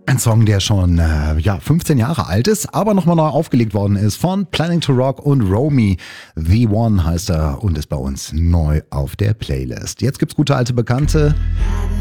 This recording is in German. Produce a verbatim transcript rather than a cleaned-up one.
Ein Song, der schon äh, ja, fünfzehn Jahre alt ist, aber nochmal neu aufgelegt worden ist von Planning to Rock und Romy. The One heißt er und ist bei uns neu auf der Playlist. Jetzt gibt's gute alte Bekannte.